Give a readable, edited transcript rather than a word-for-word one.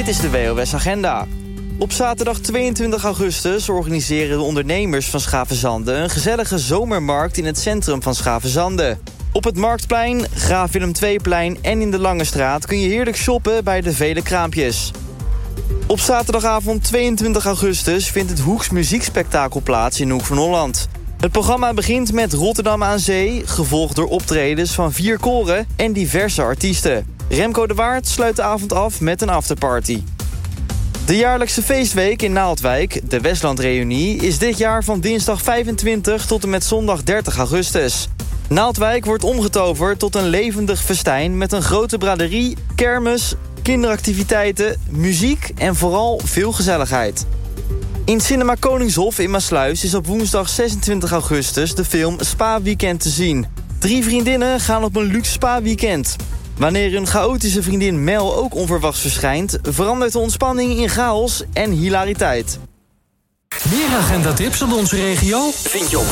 Dit is de WOS Agenda. Op zaterdag 22 augustus organiseren de ondernemers van Schavenzande een gezellige zomermarkt in het centrum van Schavenzande. Op het Marktplein, Graaf Willem II-plein en in de Lange Straat kun je heerlijk shoppen bij de vele kraampjes. Op zaterdagavond 22 augustus vindt het Hoeks Muziekspektakel plaats in Hoek van Holland. Het programma begint met Rotterdam aan Zee, gevolgd door optredens van 4 koren en diverse artiesten. Remco de Waard sluit de avond af met een afterparty. De jaarlijkse feestweek in Naaldwijk, de Westlandreunie, is dit jaar van dinsdag 25 tot en met zondag 30 augustus. Naaldwijk wordt omgetoverd tot een levendig festijn met een grote braderie, kermis, kinderactiviteiten, muziek en vooral veel gezelligheid. In Cinema Koningshof in Maassluis is op woensdag 26 augustus de film Spa Weekend te zien. 3 vriendinnen gaan op een luxe spa-weekend. Wanneer hun chaotische vriendin Mel ook onverwachts verschijnt, verandert de ontspanning in chaos en hilariteit. Meer agendatips op onze regio vind je op